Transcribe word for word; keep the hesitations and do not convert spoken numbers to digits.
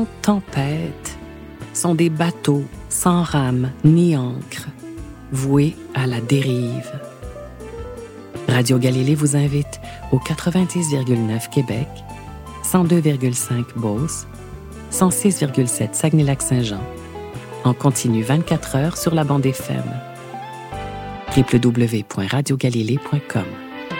tempête sont des bateaux sans rame ni ancre, voués à la dérive. Radio Galilée vous invite au quatre-vingt-dix virgule neuf Québec, cent deux virgule cinq Beauce, cent six virgule sept Saguenay-Lac-Saint-Jean, en continu vingt-quatre heures sur la bande F M. w w w point radio galilée point com